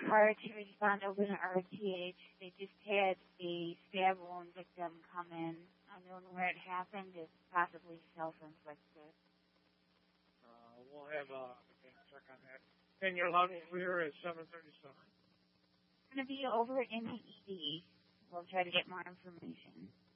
car to respond over to RTH. They just had a stab wound victim come in. Unknown where it happened. It's possibly self-inflicted. We'll have a check on that. And your level here is 737. It's going to be over in the ED. We'll try to get more information.